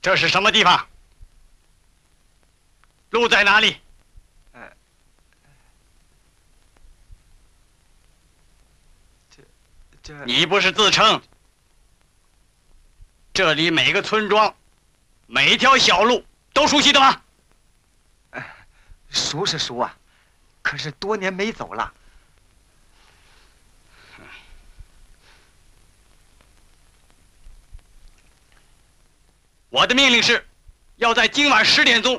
这是什么地方？路在哪里？你不是自称这里每个村庄、每一条小路都熟悉的吗？ 熟是熟啊，可是多年没走了。 我的命令是，要在今晚10点钟